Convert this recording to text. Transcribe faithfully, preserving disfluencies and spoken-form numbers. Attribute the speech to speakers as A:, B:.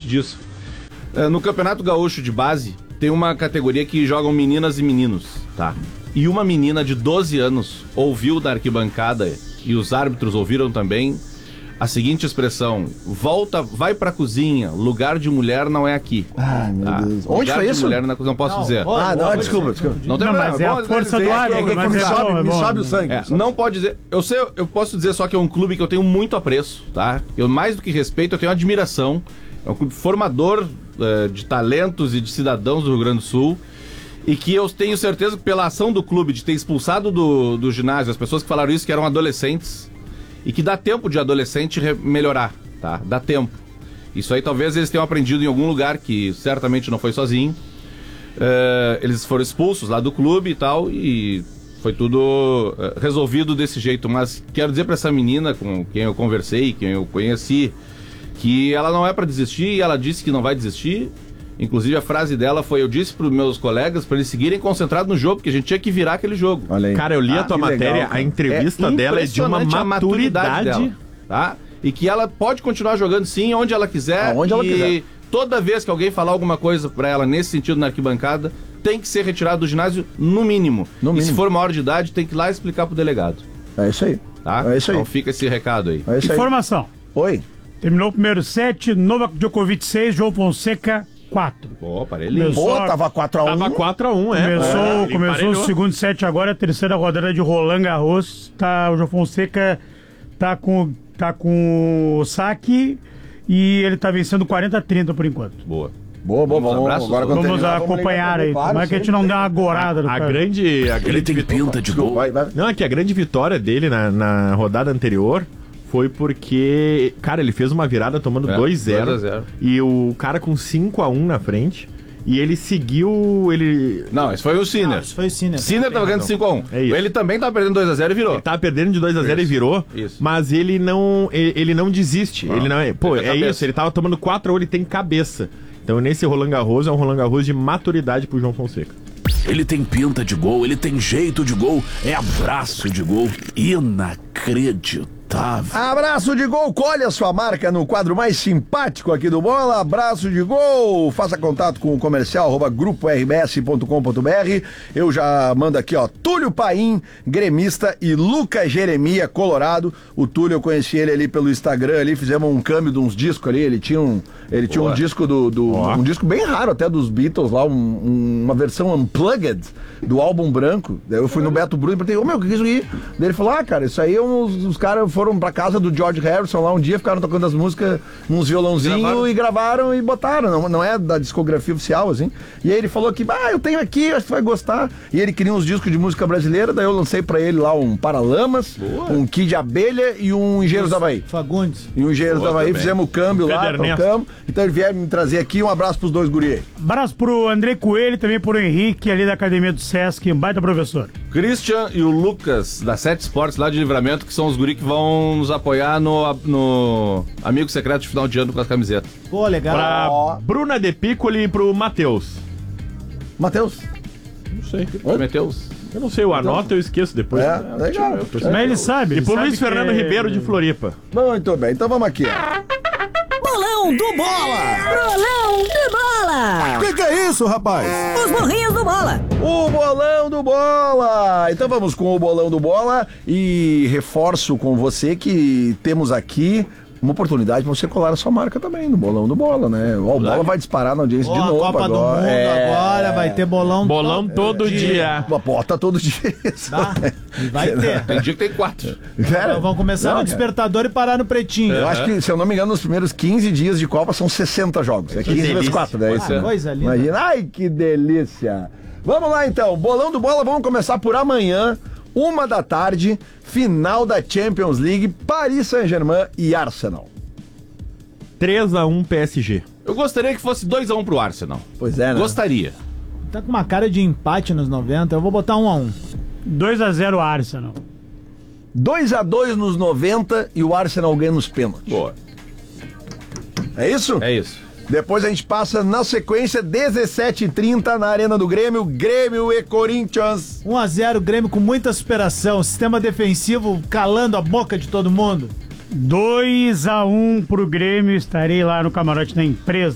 A: disso. No Campeonato Gaúcho de Base, tem uma categoria que jogam meninas e meninos, tá? E uma menina de doze anos ouviu da arquibancada, e os árbitros ouviram também, a seguinte expressão: volta, vai pra cozinha, lugar de mulher não é aqui.
B: Ah, meu
A: tá?
B: Deus. Onde foi isso?
A: Mulher, não posso não, dizer.
B: Ah, não, desculpa, desculpa.
A: Não tem
C: não,
A: problema.
C: mas é a força do árbitro.
B: É, é, é, me, sobe,
C: é
B: me
C: bom,
B: sobe o sangue.
A: É, não pode dizer. Eu sei, eu posso dizer só que é um clube que eu tenho muito apreço, tá? Eu, mais do que respeito, eu tenho admiração. É um clube formador uh, de talentos e de cidadãos do Rio Grande do Sul. E que eu tenho certeza que pela ação do clube de ter expulsado do, do ginásio as pessoas que falaram isso, que eram adolescentes, e que dá tempo de adolescente re- melhorar, tá? Dá tempo. Isso aí talvez eles tenham aprendido em algum lugar, que certamente não foi sozinho. Uh, eles foram expulsos lá do clube e tal, e foi tudo uh, resolvido desse jeito. Mas quero dizer pra essa menina com quem eu conversei, quem eu conheci, que ela não é pra desistir, e ela disse que não vai desistir. Inclusive a frase dela foi: eu disse pros meus colegas para eles seguirem concentrados no jogo, porque a gente tinha que virar aquele jogo.
D: Olha aí. Cara, eu li
A: ah,
D: a tua matéria, legal, a entrevista é dela é de uma maturidade,
A: dela, tá? E que ela pode continuar jogando sim, onde ela quiser.
B: Aonde ela
A: e
B: quiser.
A: Toda vez que alguém falar alguma coisa pra ela nesse sentido na arquibancada, tem que ser retirado do ginásio no mínimo.
B: No mínimo.
A: E se for maior de idade, tem que ir lá explicar pro delegado.
B: É isso aí.
A: Tá?
B: É isso aí.
A: Então fica esse recado aí.
B: É isso aí.
C: Informação.
B: Oi.
C: Terminou o primeiro set, Novak Djokovic seis, João Fonseca quatro.
A: Pô, parelhinho.
C: Começou-
B: Pô, tava quatro a um.
D: Tava quatro a um, é.
C: Começou,
D: É,
C: começou o
D: emparelhou.
C: segundo set agora, a terceira rodada de Roland Garros. Tá, o João Fonseca tá com, tá com o saque e ele tá vencendo quarenta a trinta por enquanto.
A: Boa.
B: Boa, boa,
A: Vamos,
B: vamos.
A: abraços,
B: Agora quando
C: Vamos
B: terminar,
C: acompanhar
B: ligar
C: aí.
B: pra
C: Como é que a gente não deu uma gorada no
D: A
C: cara?
D: grande, a
E: Ele
D: grande
E: tem
D: vitória-
E: pinta de gol.
B: Vai, vai.
D: Não, é que a grande vitória dele na, na rodada anterior foi porque, cara, ele fez uma virada tomando
A: É,
D: dois a zero.
A: dois a zero.
D: E o cara com cinco a um na frente. E ele seguiu. Ele.
A: Não, esse foi o Sinner.
F: Isso foi o Sinner.
A: Sinner tava ganhando cinco a um.
D: É isso.
A: Ele também tava perdendo dois a zero e virou.
D: Ele tava perdendo de dois a zero
A: Isso.
D: e virou.
A: Isso.
D: Mas ele não. Ele, ele não desiste.
A: Não.
D: Ele não é. Pô,
A: Ele tem
D: é
A: cabeça.
D: isso. Ele tava tomando quatro a um, ele tem cabeça. Então nesse Roland Garros é um Roland Garros de maturidade pro João Fonseca.
E: Ele tem pinta de gol, ele tem jeito de gol, é abraço de gol. Inacreditável.
B: Abraço de gol, colhe a sua marca no quadro mais simpático aqui do Bola. Abraço de gol, faça contato com o comercial arroba grupo r b s ponto com ponto b r. Eu já mando aqui, ó, Túlio Paim, gremista, e Lucas Jeremia, colorado. O Túlio, eu conheci ele ali pelo Instagram, ali fizemos um câmbio de uns discos ali. Ele tinha um, ele tinha um disco do, do um disco bem raro até dos Beatles lá, um, um, uma versão unplugged do álbum branco. Daí eu fui no Beto Bruno e perguntei: ô meu, o que é isso aqui? Daí ele falou: ah, cara, isso aí é uns, os caras foram pra casa do George Harrison lá um dia, ficaram tocando as músicas nos violãozinhos
A: Gravaram.
B: e gravaram e botaram. Não, não é da discografia oficial, assim. E aí ele falou que, ah, eu tenho aqui, acho que vai gostar. E ele queria uns discos de música brasileira, daí eu lancei pra ele lá um Paralamas, Boa. um Kid Abelha e um Engenheiros da Havaí.
F: Fagundes.
B: E um Engenheiros da Havaí,
A: também.
B: fizemos o câmbio lá,
D: Pedro Ernesto.
B: tocamos. Então ele vier me trazer aqui, um abraço pros dois guri aí.
C: Abraço pro André Coelho e também pro Henrique ali da Academia do Sesc, um baita professor.
A: Christian e o Lucas, da Sete Esportes, lá de Livramento, que são os guri que vão nos apoiar no, no Amigo Secreto de final de ano com as camisetas.
F: Pô, legal.
D: Pra
B: Ó.
D: Bruna De Piccoli e pro Matheus.
B: Matheus.
D: Não sei.
A: Prometeus.
D: Eu não sei, eu anoto e eu esqueço depois.
B: É, legal.
C: Mas ele sabe.
D: E
C: ele
D: pro
C: sabe
D: Luiz
C: que
D: Fernando
C: é-
D: Ribeiro de Floripa.
B: Muito bem, então vamos aqui. ó.
G: Bolão do Bola! Bolão do Bola!
B: O que, que é isso, rapaz?
G: Os burrinhos do Bola!
B: O bolão do Bola! Então vamos com o bolão do Bola e reforço com você que temos aqui uma oportunidade para você colar a sua marca também no bolão do Bola, né? Ó, o Bola vai disparar na audiência
F: Pô,
B: de
F: a
B: novo
F: Copa
B: agora.
F: do Mundo
B: É.
F: agora vai ter bolão.
D: Bolão todo dia.
B: Uma bota todo dia.
F: Tá? E vai ter.
A: Tem dia que tem quatro.
B: Cara,
F: Então, vamos começar
B: não,
F: no
B: cara.
F: despertador e parar no pretinho.
B: Eu acho que, se eu não me engano, nos primeiros quinze dias de Copa são sessenta jogos. É quinze vezes quatro, né?
A: Pode
B: Isso.
A: ser.
F: Ah, coisa linda.
B: Imagina, ai que delícia! Vamos lá então, bolão do Bola, vamos começar por amanhã, uma da tarde, final da Champions League, Paris Saint-Germain e Arsenal.
D: três a um P S G.
A: Eu gostaria que fosse dois a um pro Arsenal.
B: Pois é, né?
A: Gostaria.
F: Tá com uma cara de empate nos noventa, eu vou botar um a um.
C: dois a zero Arsenal.
B: dois a dois nos noventa e o Arsenal ganha nos pênaltis.
A: Boa.
B: É isso?
A: É isso.
B: Depois a gente passa na sequência, dezessete e trinta na Arena do Grêmio, Grêmio e Corinthians.
F: um a zero, Grêmio com muita superação, sistema defensivo calando a boca de todo mundo.
C: dois a um pro Grêmio, estarei lá no camarote da empresa.